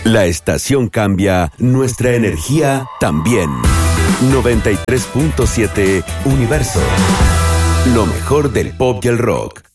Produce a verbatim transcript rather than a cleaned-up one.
La estación cambia, nuestra energía también. noventa y tres punto siete Universo. Lo mejor del pop y el rock.